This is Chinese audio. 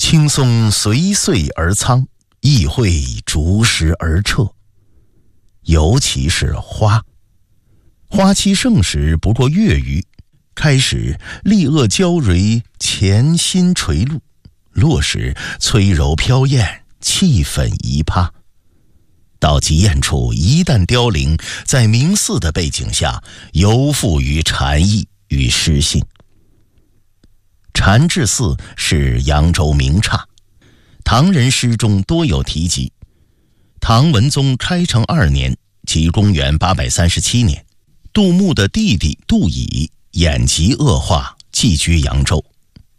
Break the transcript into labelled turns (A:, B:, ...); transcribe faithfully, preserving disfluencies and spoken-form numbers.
A: 青松随岁而苍，意会逐时而撤。尤其是花，花期盛时不过月余，开始丽萼娇蕊，潜心垂露，落时催柔飘艳，气氛一趴。到极艳处一旦凋零，在明寺的背景下犹富于禅意与诗性。禅智寺是扬州名刹，唐人诗中多有提及。唐文宗开成二年，即公元八百三十七年，杜牧的弟弟杜乙眼疾恶化，寄居扬州。